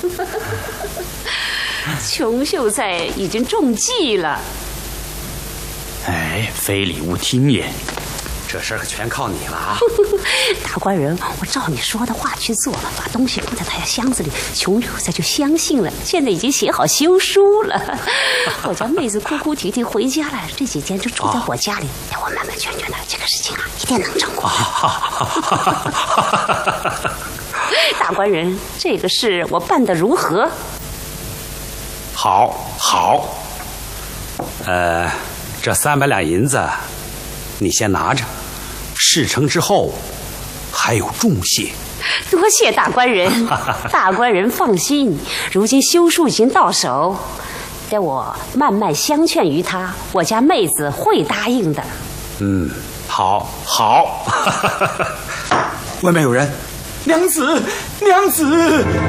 穷秀才已经中计了。 哎，非礼勿听也。这事儿可全靠你了啊！ 大官人，我照你说的话去做，把东西放在他家箱子里，穷秀才就相信了。现在已经写好休书了。我家妹子哭哭啼啼回家了，这几天就住在我家里。待我慢慢劝劝他，这个事情啊，一定能成功。大官人，这个事我办得如何？ 好，这300两银子，你先拿着。事成之后，还有重谢。 多谢大官人。大官人放心，如今休书已经到手，待我慢慢相劝于他，我家妹子会答应的。 好。外面有人，娘子。